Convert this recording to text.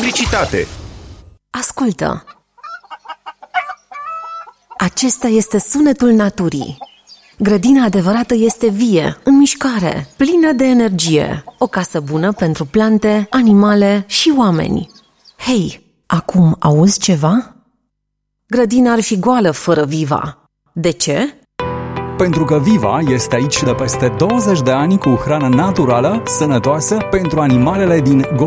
publicitate. Ascultă! Acesta este sunetul naturii. Grădina adevărată este vie, în mișcare, plină de energie. O casă bună pentru plante, animale și oameni. Hei, acum auzi ceva? Grădina ar fi goală fără Viva. De ce? Pentru că Viva este aici de peste 20 de ani cu hrană naturală, sănătoasă pentru animalele din